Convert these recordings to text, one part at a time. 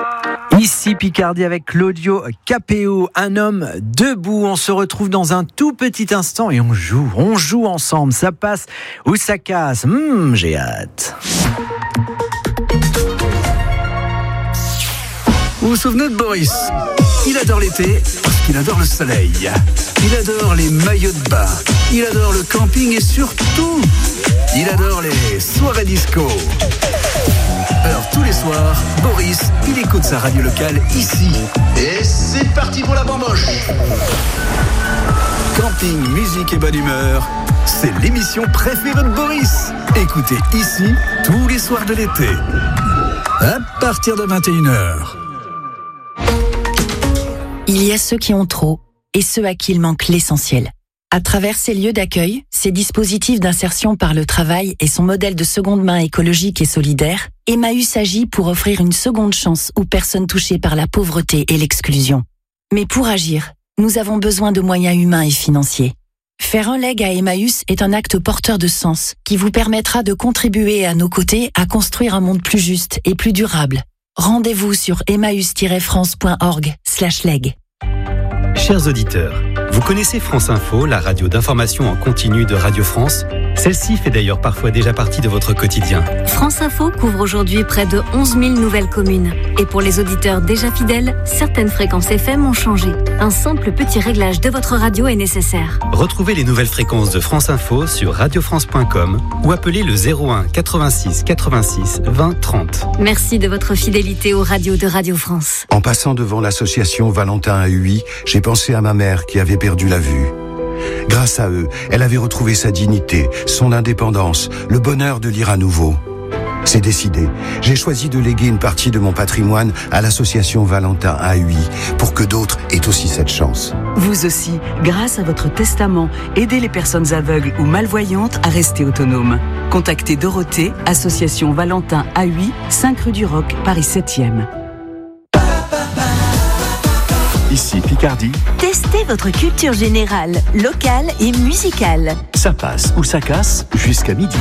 Ici Picardie avec Claudio Capéo, un homme debout. On se retrouve dans un tout petit instant et on joue ensemble. Ça passe ou ça casse. J'ai hâte. Vous vous souvenez de Boris ? Il adore l'été parce qu'il adore le soleil. Il adore les maillots de bain. Il adore le camping et surtout, il adore les soirées disco. Alors tous les soirs, Boris, il écoute sa radio locale ici. Et c'est parti pour la bamboche. Camping, musique et bonne humeur, c'est l'émission préférée de Boris. Écoutez ici tous les soirs de l'été. À partir de 21h. Il y a ceux qui ont trop et ceux à qui il manque l'essentiel. À travers ces lieux d'accueil, ces dispositifs d'insertion par le travail et son modèle de seconde main écologique et solidaire, Emmaüs agit pour offrir une seconde chance aux personnes touchées par la pauvreté et l'exclusion. Mais pour agir, nous avons besoin de moyens humains et financiers. Faire un leg à Emmaüs est un acte porteur de sens qui vous permettra de contribuer à nos côtés à construire un monde plus juste et plus durable. Rendez-vous sur emmaüs-france.org/leg. Chers auditeurs, vous connaissez France Info, la radio d'information en continu de Radio France ? Celle-ci fait d'ailleurs parfois déjà partie de votre quotidien. France Info couvre aujourd'hui près de 11 000 nouvelles communes. Et pour les auditeurs déjà fidèles, certaines fréquences FM ont changé. Un simple petit réglage de votre radio est nécessaire. Retrouvez les nouvelles fréquences de France Info sur radiofrance.com ou appelez le 01 86 86 20 30. Merci de votre fidélité aux radios de Radio France. En passant devant l'association Valentin à Huy, j'ai pensé à ma mère qui avait perdu la vue. Grâce à eux, elle avait retrouvé sa dignité, son indépendance, le bonheur de lire à nouveau. C'est décidé. J'ai choisi de léguer une partie de mon patrimoine à l'association Valentin à Huy pour que d'autres aient aussi cette chance. Vous aussi, grâce à votre testament, aidez les personnes aveugles ou malvoyantes à rester autonomes. Contactez Dorothée, association Valentin à Huy, 5 rue du Roc, Paris 7e. Ici Picardie. Testez votre culture générale, locale et musicale. Ça passe ou ça casse jusqu'à midi.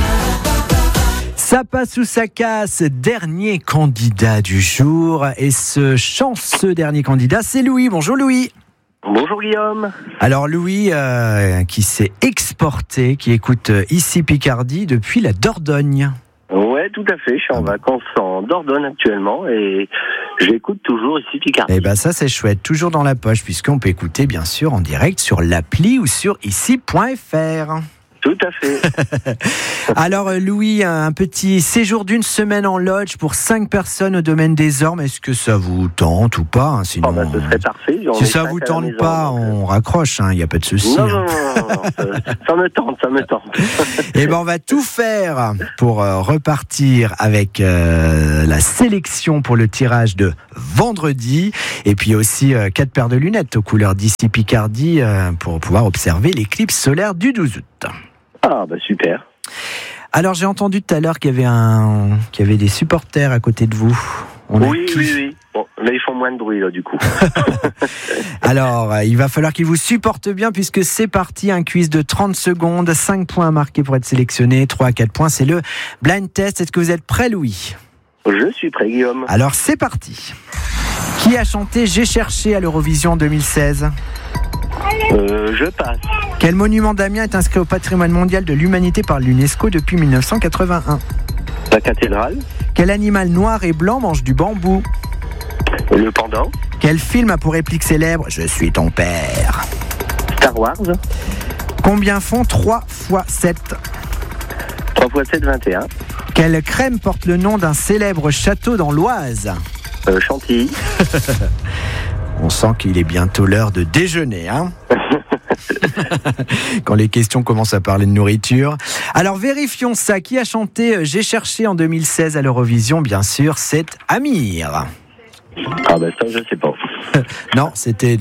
Ça passe ou ça casse, dernier candidat du jour. Et ce chanceux dernier candidat, c'est Louis. Bonjour Louis. Bonjour Guillaume. Alors Louis, qui s'est exporté, qui écoute ici Picardie depuis la Dordogne. Ouais, tout à fait. Je suis en vacances en Dordogne actuellement et j'écoute toujours ici Picardie. Eh ben ça c'est chouette, toujours dans la poche puisqu'on peut écouter bien sûr en direct sur l'appli ou sur ici.fr. Tout à fait. Alors Louis, un petit séjour d'une semaine en lodge pour 5 personnes au domaine des Ormes, est-ce que ça vous tente ou pas ? Sinon, ce serait parfait. Si ça vous tente pas, on raccroche, il n'y a pas de souci. Non, ça me tente. Et ben on va tout faire pour repartir avec la sélection pour le tirage de vendredi et puis aussi 4 paires de lunettes aux couleurs d'ici Picardie pour pouvoir observer l'éclipse solaire du 12 août. Ah bah super. Alors j'ai entendu tout à l'heure qu'il y avait des supporters à côté de vous. Oui. Bon, là ils font moins de bruit là du coup. Alors il va falloir qu'ils vous supportent bien puisque c'est parti, un quiz de 30 secondes, 5 points à marquer pour être sélectionné, 3 à 4 points, c'est le blind test. Est-ce que vous êtes prêt Louis ? Je suis prêt Guillaume. Alors c'est parti. Qui a chanté J'ai cherché à l'Eurovision 2016 ? Je passe. Quel monument d'Amiens est inscrit au patrimoine mondial de l'humanité par l'UNESCO depuis 1981 ? La cathédrale. Quel animal noir et blanc mange du bambou ? Le pendant. Quel film a pour réplique célèbre « Je suis ton père » ? Star Wars. Combien font 3 x 7 ? 3 x 7, 21. Quelle crème porte le nom d'un célèbre château dans l'Oise ? Chantilly. On sent qu'il est bientôt l'heure de déjeuner, hein ? Quand les questions commencent à parler de nourriture. Alors vérifions ça. Qui a chanté J'ai cherché en 2016 à l'Eurovision ? Bien sûr, c'est Amir. Ah ben ça, je sais pas. Non, c'était...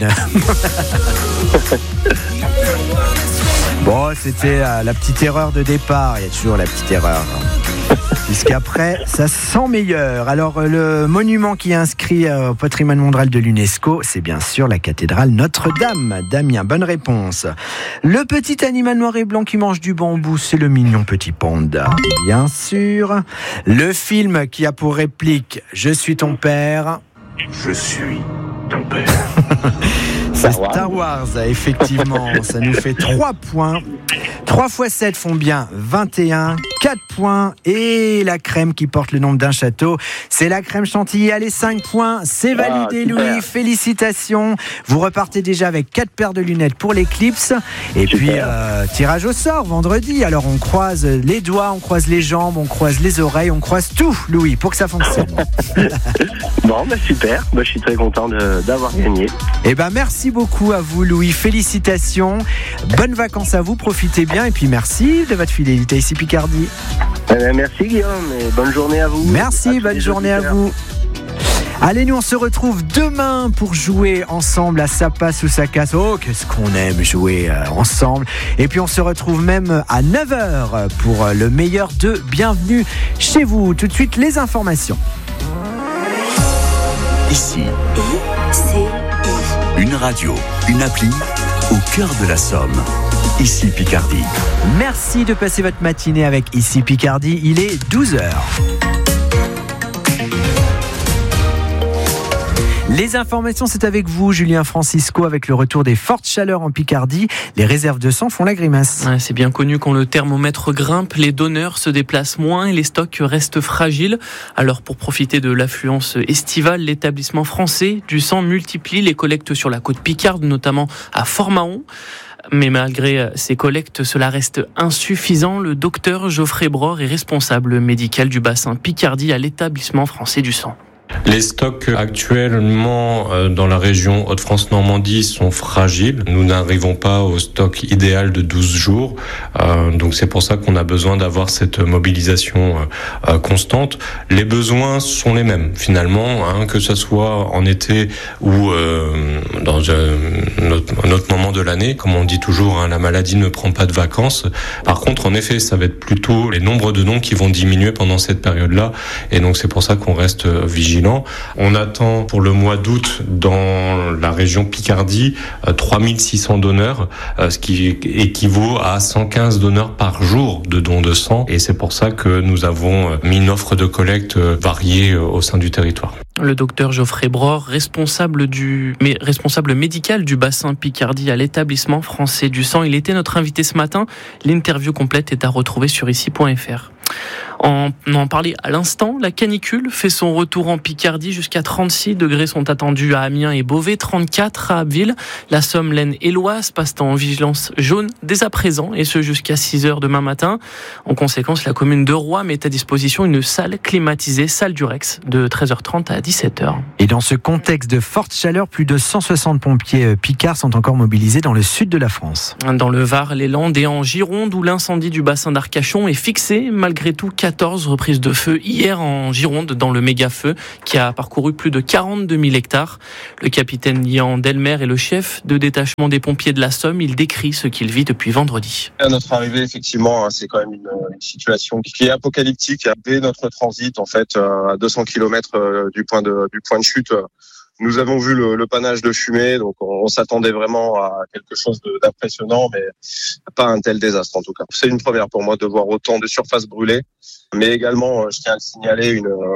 Bon, c'était la petite erreur de départ. Il y a toujours la petite erreur. Puisqu'après, ça sent meilleur. Alors, le monument qui est inscrit au patrimoine mondial de l'UNESCO, c'est bien sûr la cathédrale Notre-Dame d'Amiens. Bonne réponse. Le petit animal noir et blanc qui mange du bambou, c'est le mignon petit panda. Bien sûr. Le film qui a pour réplique « Je suis ton père ». Je suis ton père. C'est Star Wars, effectivement. Ça nous fait 3 points. 3 x 7 font bien 21. 4 points. Et la crème qui porte le nom d'un château, c'est la crème chantilly. Allez, 5 points. C'est validé, Louis. Félicitations. Vous repartez déjà avec 4 paires de lunettes pour l'éclipse. Et puis, tirage au sort vendredi. Alors, on croise les doigts, on croise les jambes, on croise les oreilles, on croise tout, Louis, pour que ça fonctionne. Bon, super. Je suis très content d'avoir gagné. Eh ben, merci beaucoup à vous, Louis. Félicitations. Bonnes vacances à vous. Profitez bien. Et puis, merci de votre fidélité ici Picardie. Merci, Guillaume. Et bonne journée à vous. Merci. Bonne journée à vous. Allez, nous on se retrouve demain pour jouer ensemble à Ça passe ou ça casse. Oh, qu'est-ce qu'on aime jouer ensemble. Et puis on se retrouve même à 9h pour le meilleur de Bienvenue chez vous. Tout de suite, les informations. Ici, une radio, une appli au cœur de la Somme. Ici Picardie. Merci de passer votre matinée avec Ici Picardie. Il est 12h. Les informations, c'est avec vous, Julien Francisco, avec le retour des fortes chaleurs en Picardie. Les réserves de sang font la grimace. Ouais, c'est bien connu, quand le thermomètre grimpe, les donneurs se déplacent moins et les stocks restent fragiles. Alors, pour profiter de l'affluence estivale, l'établissement français du sang multiplie les collectes sur la côte picarde, notamment à Fort-Mahon. Mais malgré ces collectes, cela reste insuffisant. Le docteur Geoffrey Bror est responsable médical du bassin Picardie à l'établissement français du sang. Les stocks actuellement dans la région Hauts-de-France-Normandie sont fragiles. Nous n'arrivons pas au stock idéal de 12 jours. Donc c'est pour ça qu'on a besoin d'avoir cette mobilisation constante. Les besoins sont les mêmes finalement, que ce soit en été ou dans un autre moment de l'année. Comme on dit toujours, la maladie ne prend pas de vacances. Par contre, en effet, ça va être plutôt les nombres de dons qui vont diminuer pendant cette période-là. Et donc c'est pour ça qu'on reste vigilant. On attend pour le mois d'août dans la région Picardie 3600 donneurs, ce qui équivaut à 115 donneurs par jour de dons de sang. Et c'est pour ça que nous avons mis une offre de collecte variée au sein du territoire. Le docteur Geoffrey Bror, responsable médical du bassin Picardie à l'établissement français du sang. Il était notre invité ce matin. L'interview complète est à retrouver sur ici.fr. On en parlait à l'instant, la canicule fait son retour en Picardie. Jusqu'à 36 degrés sont attendus à Amiens et Beauvais, 34 à Abbeville. La Somme, l'Aisne et l'Oise passent en vigilance jaune dès à présent, et ce jusqu'à 6h demain matin. En conséquence, la commune de Roye met à disposition une salle climatisée, salle du Rex, de 13h30 à 17h. Et dans ce contexte de forte chaleur, plus de 160 pompiers picards sont encore mobilisés dans le sud de la France. Dans le Var, les Landes et en Gironde, où l'incendie du bassin d'Arcachon est fixé, malgré tout 14 reprises de feu hier en Gironde, dans le méga-feu qui a parcouru plus de 42 000 hectares. Le capitaine Lian Delmer est le chef de détachement des pompiers de la Somme. Il décrit ce qu'il vit depuis vendredi. À notre arrivée, effectivement, c'est quand même une situation qui est apocalyptique. Dès notre transit, en fait, à 200 km du point de chute, nous avons vu le panache de fumée, donc on s'attendait vraiment à quelque chose d'impressionnant, mais pas un tel désastre en tout cas. C'est une première pour moi de voir autant de surfaces brûlées, mais également, je tiens à le signaler,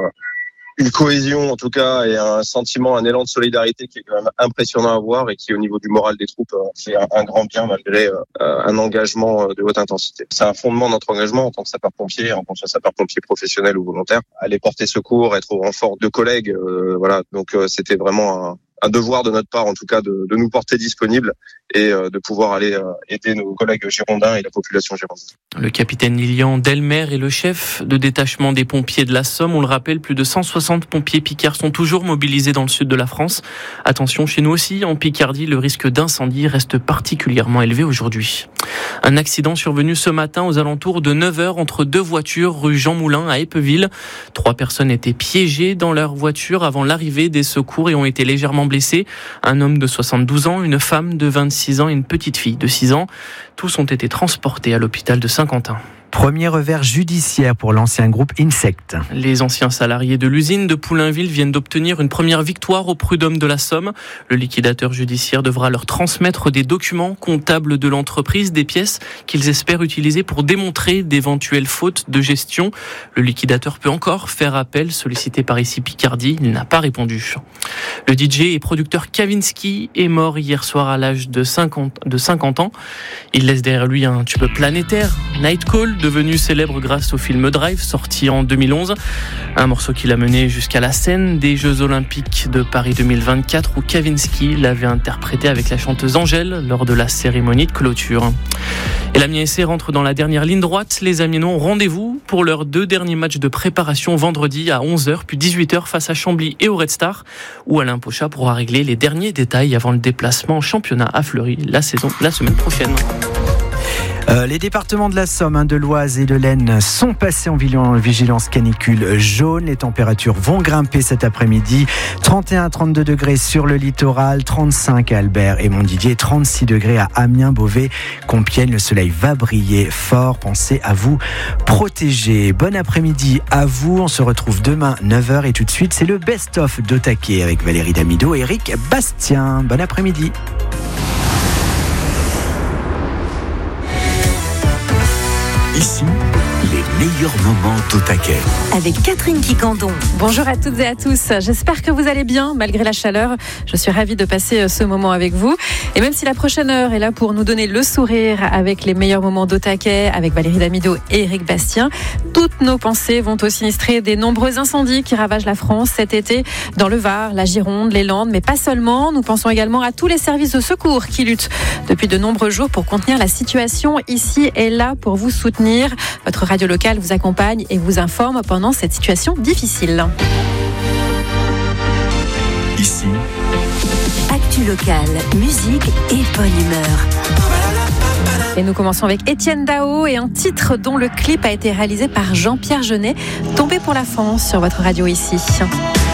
une cohésion en tout cas et un sentiment, un élan de solidarité qui est quand même impressionnant à voir et qui au niveau du moral des troupes fait un grand bien malgré un engagement de haute intensité. C'est un fondement de notre engagement en tant que sapeur-pompier, en tant que sapeur-pompier professionnel ou volontaire, aller porter secours, être au renfort de collègues, voilà. Donc c'était vraiment un devoir de notre part en tout cas de nous porter disponibles et de pouvoir aller aider nos collègues girondins et la population girondine. Le capitaine Lilian Delmer est le chef de détachement des pompiers de la Somme. On le rappelle, plus de 160 pompiers picards sont toujours mobilisés dans le sud de la France. Attention, chez nous aussi, en Picardie, le risque d'incendie reste particulièrement élevé aujourd'hui. Un accident survenu ce matin aux alentours de 9h entre deux voitures rue Jean Moulin à Eppeville. 3 personnes étaient piégées dans leur voiture avant l'arrivée des secours et ont été légèrement blessées. Un homme de 72 ans, une femme de 26 ans et une petite fille de 6 ans. Tous ont été transportés à l'hôpital de Saint-Quentin. Premier revers judiciaire pour l'ancien groupe Insect. Les anciens salariés de l'usine de Poulainville viennent d'obtenir une première victoire au prud'homme de la Somme. Le liquidateur judiciaire devra leur transmettre des documents comptables de l'entreprise, des pièces qu'ils espèrent utiliser pour démontrer d'éventuelles fautes de gestion. Le liquidateur peut encore faire appel, sollicité par ici Picardie. Il n'a pas répondu. Le DJ et producteur Kavinsky est mort hier soir à l'âge de 50 ans. Il laisse derrière lui un tube planétaire, Night Call, devenu célèbre grâce au film Drive, sorti en 2011. Un morceau qui l'a mené jusqu'à la scène des Jeux Olympiques de Paris 2024 où Kavinsky l'avait interprété avec la chanteuse Angèle lors de la cérémonie de clôture. Et l'Amiens SC rentre dans la dernière ligne droite. Les Amiénois ont rendez-vous pour leurs 2 derniers matchs de préparation vendredi à 11h puis 18h face à Chambly et au Red Star, où Alain Pochat pourra régler les derniers détails avant le déplacement en championnat à Fleury la semaine prochaine. Les départements de la Somme, de l'Oise et de l'Aisne sont passés en vigilance canicule jaune. Les températures vont grimper cet après-midi. 31 à 32 degrés sur le littoral, 35 à Albert et Montdidier, 36 degrés à Amiens, Beauvais, Compiègne. Le soleil va briller fort. Pensez à vous protéger. Bon après-midi à vous. On se retrouve demain 9h et tout de suite, c'est le best-of d'Otaké avec Valérie Damido et Eric Bastien. Bon après-midi. Ici, les meilleurs moments d'Otaké. Avec Catherine Quicandon. Bonjour à toutes et à tous. J'espère que vous allez bien malgré la chaleur. Je suis ravie de passer ce moment avec vous. Et même si la prochaine heure est là pour nous donner le sourire avec les meilleurs moments d'Otaké, avec Valérie Damido et Eric Bastien, toutes nos pensées vont au sinistré des nombreux incendies qui ravagent la France cet été dans le Var, la Gironde, les Landes, mais pas seulement. Nous pensons également à tous les services de secours qui luttent depuis de nombreux jours pour contenir la situation ici et là pour vous soutenir. Votre radio locale vous accompagne et vous informe pendant cette situation difficile. Ici, actu locale, musique et bonne humeur. Et nous commençons avec Étienne Dao et un titre dont le clip a été réalisé par Jean-Pierre Jeunet, Tombé pour la France sur votre radio ici.